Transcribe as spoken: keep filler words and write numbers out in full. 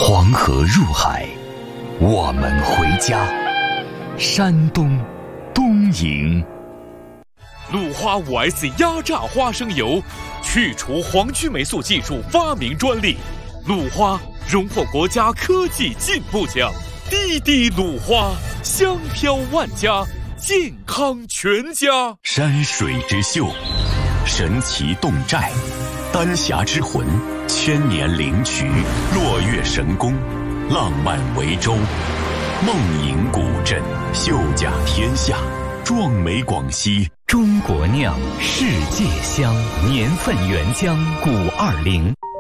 黄河入海，我们回家。山东东营， 鲁花 五 S 压榨花生油，去除黄曲霉素技术发明专利。鲁花荣获国家科技进步奖。滴滴鲁花，香飘万家，健康全家。 山水之秀，神奇侗寨，丹霞之魂，千年灵渠，落月神功，浪漫维州，梦影古镇，秀甲天下，壮美广西。中国酿，世界香，年份原浆古二零。